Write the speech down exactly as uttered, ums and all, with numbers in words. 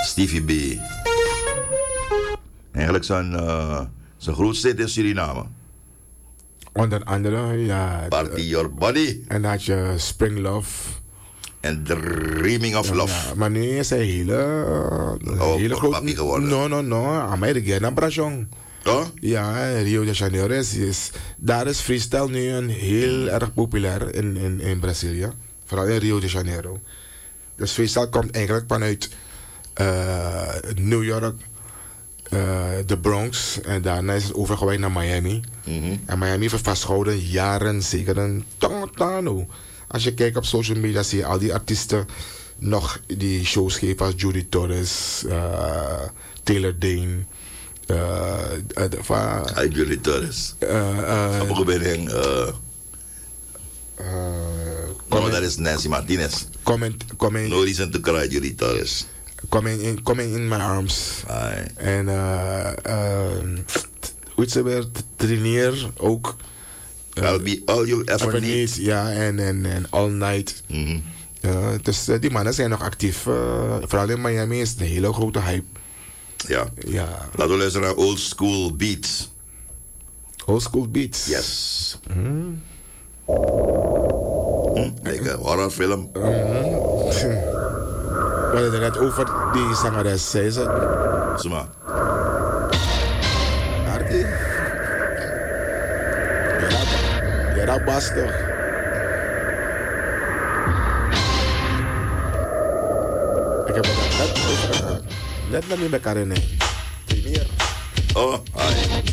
Stevie B. Eigenlijk zijn, uh, zijn grootste hit in Suriname. Onder andere, ja. Party Your Body. En dan had je Spring Love. En Dreaming of Ja, Love. ja, maar nu is hij hele, uh, Oh, hele papi geworden. No, no, no. Amerika naar Brajon. Oh? Ja, Rio de Janeiro is, is... Daar is freestyle nu een heel erg populair in, in, in Brazilië. Vooral in Rio de Janeiro. Dus freestyle komt eigenlijk vanuit uh, New York, uh, de Bronx. En daarna is het overgewaaid naar Miami. Mm-hmm. En Miami heeft vastgehouden jaren, zeker een tano. Als je kijkt op social media zie je al die artiesten nog die shows geven als Judy Torres, uh, Taylor Dane. Uh, uh, va, Hi, Judy Torres. uh, uh, Apa ben yang... Uh, uh, no, that is Nancy Martinez. comment, comment, No reason to cry, Judy Torres. coming in, coming in my arms. Hi. En uh, uh, hoe is het weer? Trainier ook. Uh, I'll be all you ever, ever need. need. Ja, en, en, en All Night. Mm-hmm. Uh, dus uh, die mannen zijn nog actief. Uh, vooral in Miami is het een hele grote hype. Ja. Ja. Laten we luisteren naar Old School Beats. Old School Beats. Yes. Mm. Hm, like een horrorfilm. Mm-hmm. We hadden het net over die zangeres, zei ze. Zuma. Artie. Ja, dat was toch. Ik heb het net over gehad. Net naar nu elkaar in. Trainier. Oh, hi.